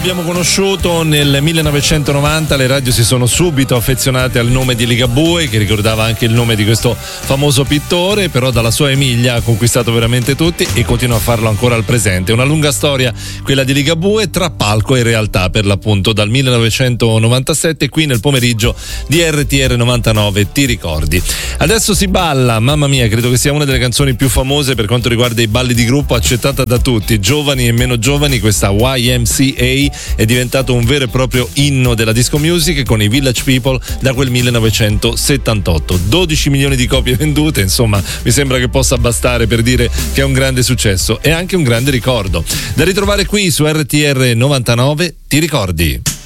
abbiamo conosciuto nel 1990, le radio si sono subito affezionate al nome di Ligabue, che ricordava anche il nome di questo famoso pittore, però dalla sua Emilia ha conquistato veramente tutti e continua a farlo ancora al presente. Una lunga storia quella di Ligabue, tra palco e realtà, per l'appunto, dal 1997 qui nel pomeriggio di RTR 99, ti ricordi. Adesso si balla, mamma mia, credo che sia una delle canzoni più famose per quanto riguarda i balli di gruppo, accettata da tutti, giovani e meno giovani. Questa YMCA è diventato un vero e proprio inno della disco music con i Village People da quel 1978. 12 milioni di copie vendute, insomma, mi sembra che possa bastare per dire che è un grande successo e anche un grande ricordo. Da ritrovare qui su RTR 99, ti ricordi?